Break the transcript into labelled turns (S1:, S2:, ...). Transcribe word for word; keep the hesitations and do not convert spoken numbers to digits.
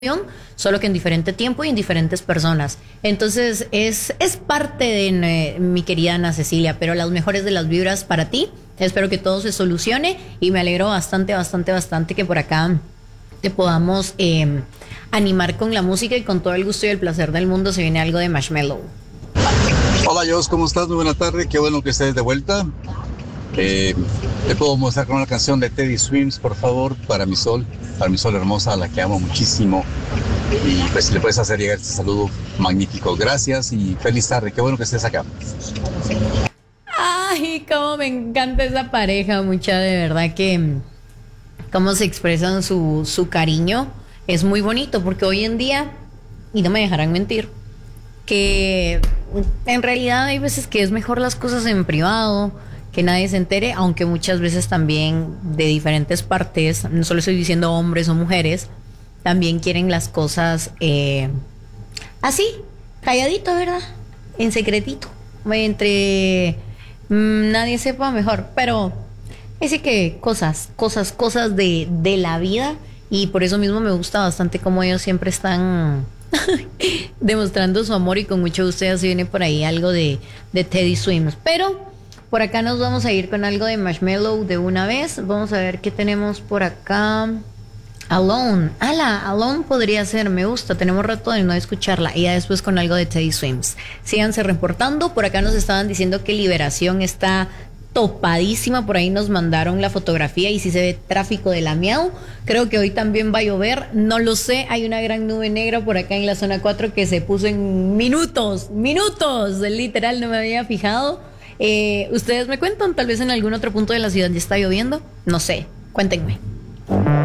S1: solo que en diferente tiempo y en diferentes personas. Entonces es, es parte de eh, mi querida Ana Cecilia, pero las mejores de las vibras para ti. Espero que todo se solucione y me alegro bastante, bastante, bastante que por acá te podamos eh, animar con la música, y con todo el gusto y el placer del mundo se viene algo de Marshmello.
S2: Hola Jos, ¿cómo estás? Muy buena tarde, qué bueno que estés de vuelta. Eh, te puedo mostrar con una canción de Teddy Swims, por favor, para mi sol, para mi sol hermosa, a la que amo muchísimo. Y pues si le puedes hacer llegar este saludo magnífico. Gracias y feliz tarde, qué bueno que estés acá.
S1: Ay, cómo me encanta esa pareja, mucha, de verdad que cómo se expresan su, su cariño es muy bonito, porque hoy en día, y no me dejarán mentir, que en realidad hay veces que es mejor las cosas en privado, que nadie se entere, aunque muchas veces también de diferentes partes, no solo estoy diciendo hombres o mujeres, también quieren las cosas eh, así, calladito, ¿verdad? En secretito, entre mmm, nadie sepa mejor, pero así que cosas, cosas, cosas de, de la vida, y por eso mismo me gusta bastante cómo ellos siempre están demostrando su amor, y con mucho gusto ya se viene por ahí algo de, de Teddy Swims. Pero por acá nos vamos a ir con algo de Marshmello de una vez. Vamos a ver qué tenemos por acá. Alone. Ala, Alone podría ser, me gusta. Tenemos rato de no escucharla. Y ya después con algo de Teddy Swims. Síganse reportando. Por acá nos estaban diciendo que Liberación está topadísima. Por ahí nos mandaron la fotografía y si se ve tráfico de la Miau. Creo que hoy también va a llover, no lo sé. Hay una gran nube negra por acá en la zona cuatro que se puso en minutos, minutos, literal, no me había fijado. Eh, ustedes me cuentan, tal vez en algún otro punto de la ciudad ya está lloviendo, no sé, cuéntenme.